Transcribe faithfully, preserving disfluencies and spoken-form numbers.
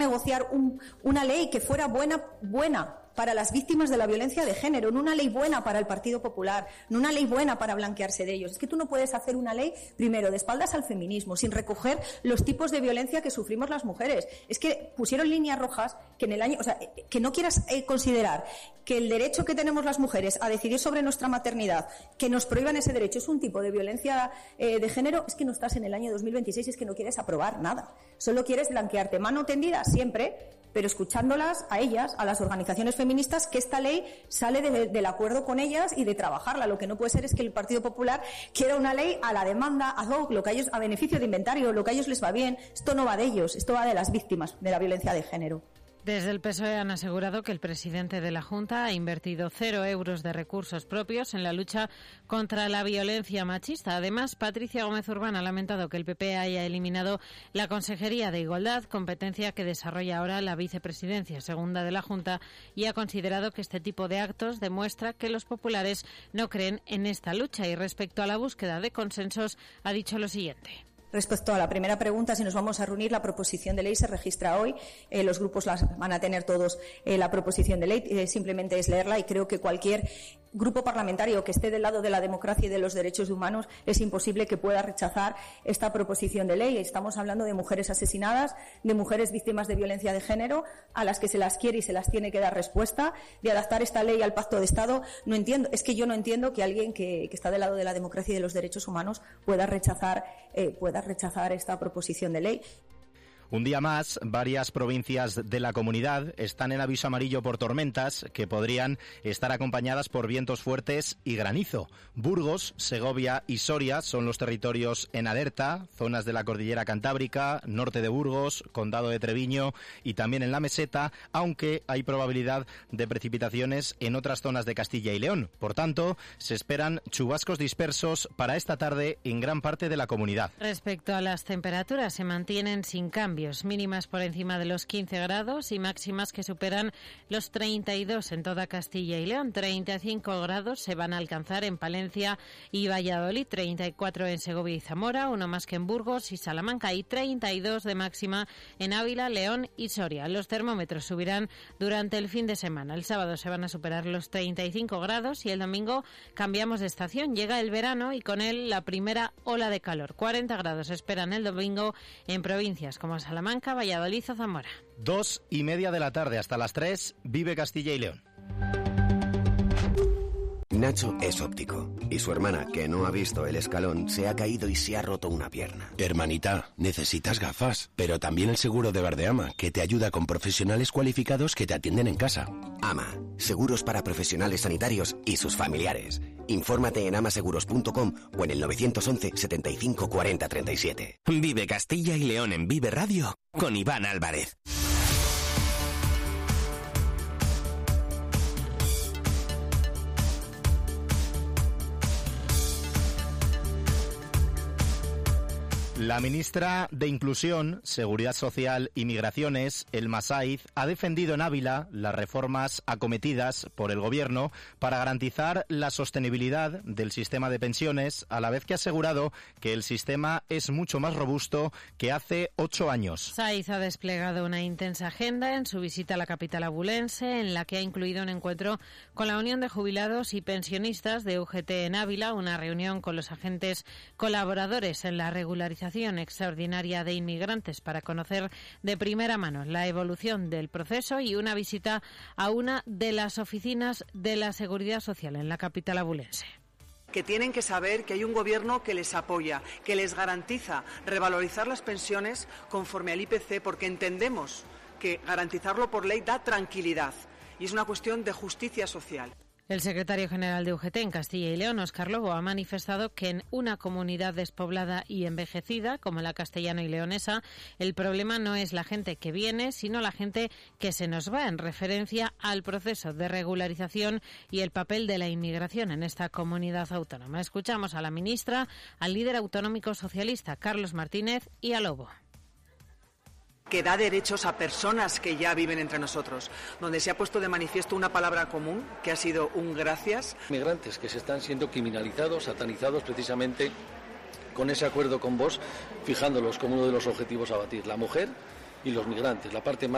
negociar un, una ley que fuera buena, buena para las víctimas de la violencia de género, no una ley buena para el Partido Popular, no una ley buena para blanquearse de ellos. Es que tú no puedes hacer una ley, primero, de espaldas al feminismo, sin recoger los tipos de violencia que sufrimos las mujeres. Es que pusieron líneas rojas que en el año, o sea, que no quieras eh, considerar que el derecho que tenemos las mujeres a decidir sobre nuestra maternidad, que nos prohíban ese derecho, es un tipo de violencia eh, de género, es que no estás en el año dos mil veintiséis, es que no quieres aprobar nada. Solo quieres blanquearte. Mano tendida siempre, pero escuchándolas a ellas, a las organizaciones feministas, que esta ley sale de, del acuerdo con ellas y de trabajarla. Lo que no puede ser es que el Partido Popular quiera una ley a la demanda, ad hoc, lo que a ellos, a beneficio de inventario, lo que a ellos les va bien. Esto no va de ellos, esto va de las víctimas de la violencia de género. Desde el P S O E han asegurado que el presidente de la Junta ha invertido cero euros de recursos propios en la lucha contra la violencia machista. Además, Patricia Gómez Urbán ha lamentado que el P P haya eliminado la Consejería de Igualdad, competencia que desarrolla ahora la vicepresidencia segunda de la Junta, y ha considerado que este tipo de actos demuestra que los populares no creen en esta lucha. Y respecto a la búsqueda de consensos, ha dicho lo siguiente. Respecto a la primera pregunta, si nos vamos a reunir, la proposición de ley se registra hoy. Eh, los grupos las van a tener todos eh, la proposición de ley. Eh, simplemente es leerla, y creo que cualquier grupo parlamentario que esté del lado de la democracia y de los derechos humanos es imposible que pueda rechazar esta proposición de ley. Estamos hablando de mujeres asesinadas, de mujeres víctimas de violencia de género, a las que se las quiere y se las tiene que dar respuesta, de adaptar esta ley al Pacto de Estado. No entiendo, es que yo no entiendo que alguien que, que está del lado de la democracia y de los derechos humanos pueda rechazar, eh, pueda rechazar esta proposición de ley. Un día más, varias provincias de la comunidad están en aviso amarillo por tormentas que podrían estar acompañadas por vientos fuertes y granizo. Burgos, Segovia y Soria son los territorios en alerta, zonas de la cordillera cantábrica, norte de Burgos, condado de Treviño y también en la meseta, aunque hay probabilidad de precipitaciones en otras zonas de Castilla y León. Por tanto, se esperan chubascos dispersos para esta tarde en gran parte de la comunidad. Respecto a las temperaturas, se mantienen sin cambio. Mínimas por encima de los quince grados y máximas que superan los treinta y dos en toda Castilla y León. treinta y cinco grados se van a alcanzar en Palencia y Valladolid, treinta y cuatro en Segovia y Zamora, uno más que en Burgos y Salamanca, y treinta y dos de máxima en Ávila, León y Soria. Los termómetros subirán durante el fin de semana. El sábado se van a superar los treinta y cinco grados y el domingo cambiamos de estación. Llega el verano y con él la primera ola de calor. cuarenta grados esperan el domingo en provincias como Salamanca, Valladolid o Zamora. Dos y media de la tarde hasta las tres, vive Castilla y León. Nacho es óptico y su hermana, que no ha visto el escalón, se ha caído y se ha roto una pierna. Hermanita, necesitas gafas, pero también el seguro de Verdeama, que te ayuda con profesionales cualificados que te atienden en casa. Ama, seguros para profesionales sanitarios y sus familiares. Infórmate en amaseguros punto com o en el nueve once, setenta y cinco, cuarenta, treinta y siete. Vive Castilla y León en Vive Radio con Iván Álvarez. La ministra de Inclusión, Seguridad Social y Migraciones, Elma Saiz, ha defendido en Ávila las reformas acometidas por el Gobierno para garantizar la sostenibilidad del sistema de pensiones, a la vez que ha asegurado que el sistema es mucho más robusto que hace ocho años. Saiz ha desplegado una intensa agenda en su visita a la capital abulense, en la que ha incluido un encuentro con la Unión de Jubilados y Pensionistas de U G T en Ávila, una reunión con los agentes colaboradores en la regularización extraordinaria de inmigrantes para conocer de primera mano la evolución del proceso, y una visita a una de las oficinas de la Seguridad Social en la capital abulense. Que tienen que saber que hay un gobierno que les apoya, que les garantiza revalorizar las pensiones conforme al I P C, porque entendemos que garantizarlo por ley da tranquilidad y es una cuestión de justicia social. El secretario general de U G T en Castilla y León, Óscar Lobo, ha manifestado que en una comunidad despoblada y envejecida como la castellano y leonesa, el problema no es la gente que viene, sino la gente que se nos va, en referencia al proceso de regularización y el papel de la inmigración en esta comunidad autónoma. Escuchamos a la ministra, al líder autonómico socialista, Carlos Martínez, y a Lobo. Que da derechos a personas que ya viven entre nosotros, donde se ha puesto de manifiesto una palabra común, que ha sido un gracias. Migrantes que se están siendo criminalizados, satanizados precisamente con ese acuerdo con Vox, fijándolos como uno de los objetivos a batir, la mujer y los migrantes, la parte más